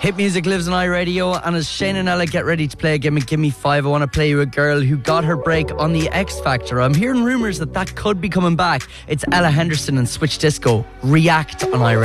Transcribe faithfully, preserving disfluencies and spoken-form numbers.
Hit music lives on iRadio, and as Shane and Ella get ready to play Gimme Gimme Five, I want to play you a girl who got her break on the X Factor. I'm hearing rumours that that could be coming back. It's Ella Henderson and Switch Disco. React on iRadio.